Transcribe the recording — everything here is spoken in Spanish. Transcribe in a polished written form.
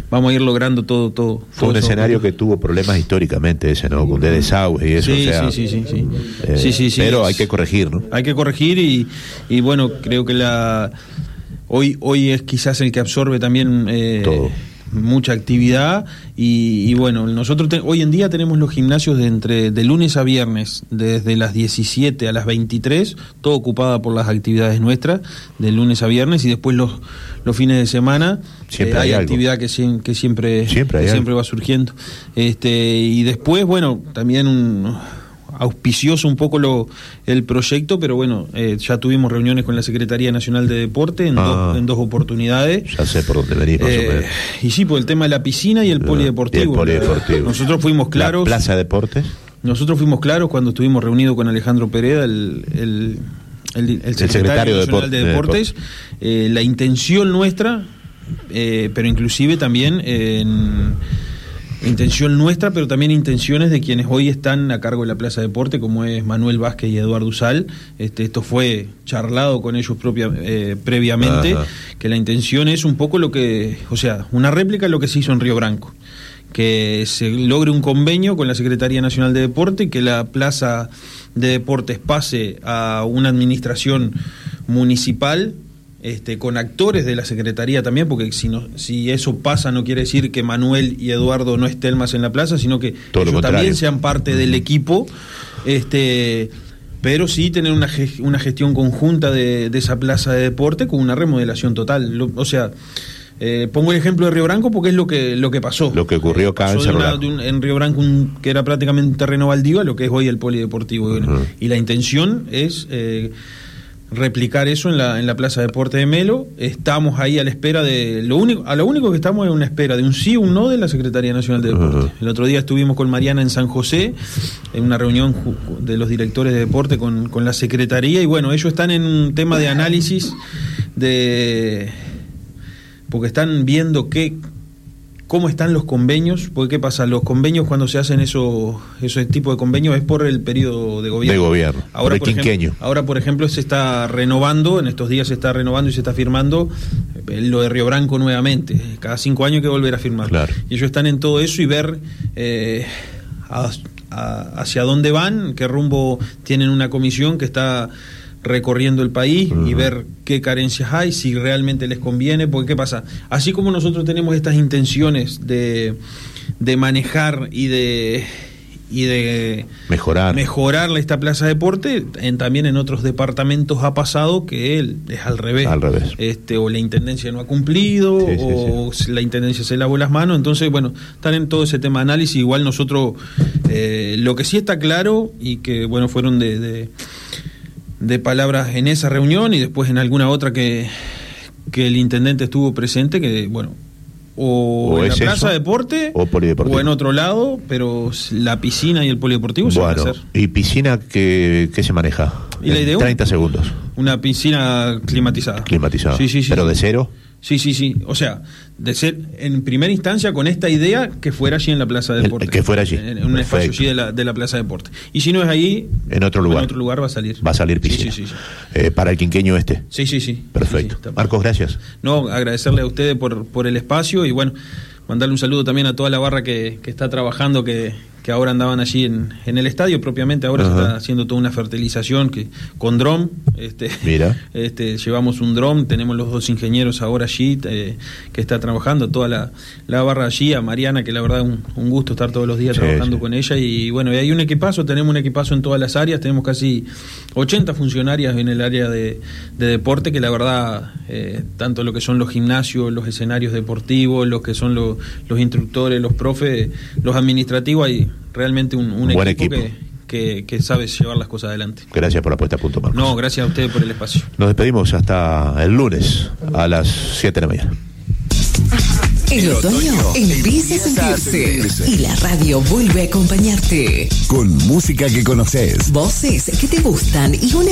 vamos a ir logrando todo. Fue un escenario que tuvo problemas históricamente ese, ¿no? De desagüe y eso, Sí, o sea, sí. Pero hay que corregir, ¿no? Hay que corregir y bueno, creo que hoy es quizás el que absorbe también todo. Mucha actividad y bueno, nosotros hoy en día tenemos los gimnasios de lunes a viernes, desde las 17 a las 23, todo ocupada por las actividades nuestras, de lunes a viernes, y después los fines de semana hay actividad que siempre va surgiendo. Y después, bueno, también auspicioso un poco el proyecto, pero bueno, ya tuvimos reuniones con la Secretaría Nacional de Deporte en dos oportunidades. Ya sé por dónde venís, más o menos. Y sí, por el tema de la piscina y el polideportivo. Nosotros fuimos claros. ¿La Plaza de Deportes? Nosotros fuimos claros cuando estuvimos reunidos con Alejandro Pereda, el secretario nacional de Deportes. La intención nuestra, pero inclusive también intención nuestra, pero también intenciones de quienes hoy están a cargo de la Plaza de Deporte, como es Manuel Vázquez y Eduardo Usal. Esto fue charlado con ellos previamente. Ajá. Que la intención es un poco una réplica de lo que se hizo en Río Branco, que se logre un convenio con la Secretaría Nacional de Deporte y que la Plaza de Deportes pase a una administración municipal, con actores de la Secretaría también, porque si eso pasa no quiere decir que Manuel y Eduardo no estén más en la plaza, sino que ellos también sean parte del equipo, pero sí tener una gestión conjunta de esa plaza de deporte con una remodelación total. Pongo el ejemplo de Río Branco porque es lo que pasó. Lo que ocurrió acá en Cerro Largo. En Río Branco, que era prácticamente un terreno baldío, a lo que es hoy el polideportivo. Uh-huh. Y la intención es replicar eso en la Plaza de Deporte de Melo. Estamos ahí a la espera de lo único que estamos es una espera de un sí o un no de la Secretaría Nacional de Deporte. Uh-huh. El otro día estuvimos con Mariana en San José en una reunión de los directores de deporte con la Secretaría, y bueno, ellos están en un tema de análisis porque están viendo cómo están los convenios, porque ¿qué pasa? Los convenios, cuando se hacen ese tipo de convenios, es por el periodo de gobierno. Ahora, por quinquenio. Ahora, por ejemplo, se está renovando, en estos días se está renovando y se está firmando lo de Río Branco nuevamente. Cada 5 años hay que volver a firmar. Claro. Y ellos están en todo eso y ver hacia dónde van, qué rumbo tienen. Una comisión que está recorriendo el país y ver qué carencias hay, si realmente les conviene, porque ¿qué pasa? Así como nosotros tenemos estas intenciones de manejar y de mejorar esta plaza de deporte, también en otros departamentos ha pasado que es al revés. O la intendencia no ha cumplido, la intendencia se lavó las manos. Entonces, bueno, están en todo ese tema de análisis. Igual nosotros, lo que sí está claro, y que bueno, fueron de palabras en esa reunión y después en alguna otra que el intendente estuvo presente, que bueno, o en la plaza de deporte o en otro lado, pero la piscina y el polideportivo se van a hacer. ¿Y piscina qué se maneja? ¿Y la idea? 30 segundos. Una piscina climatizada. Sí. ¿Pero de cero? Sí. O sea, de ser en primera instancia con esta idea que fuera allí en la Plaza de Deporte. Que fuera allí. En un espacio allí de la Plaza de Deporte. Y si no es ahí, en otro lugar va a salir. Va a salir piscina. Sí. Para el quinquenio este. Sí. Perfecto. Sí. Marcos, gracias. No, agradecerle a ustedes por el espacio y bueno, mandarle un saludo también a toda la barra que está trabajando, que ahora andaban allí en el estadio propiamente. Ahora se está haciendo toda una fertilización con dron. Mira. Llevamos un dron, tenemos los 2 ingenieros ahora allí que está trabajando, toda la barra allí, a Mariana, que la verdad es un gusto estar todos los días trabajando con ella. Y bueno, y hay tenemos un equipazo en todas las áreas, tenemos casi 80 funcionarias en el área de deporte, que la verdad, tanto lo que son los gimnasios, los escenarios deportivos, los que son los instructores, los profes, los administrativos, hay realmente un equipo que sabe llevar las cosas adelante. Gracias por la puesta a punto, Marcos. No, gracias a ustedes por el espacio. Nos despedimos hasta el lunes a las 7 de la mañana. El otoño empieza a sentirse y la radio vuelve a acompañarte. Con música que conoces. Voces que te gustan y una